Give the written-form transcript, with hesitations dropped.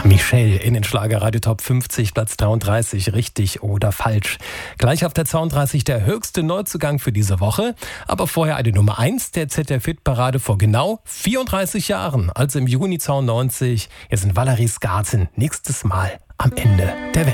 Michelle in den Schlagerradio Top 50, Platz 33, richtig oder falsch. Gleich auf der 32 der höchste Neuzugang für diese Woche, aber vorher eine Nummer 1 der ZDF-Hit-Parade vor genau 34 Jahren, also im Juni 92. Hier sind Valerie Skarten, nächstes Mal am Ende der Welt.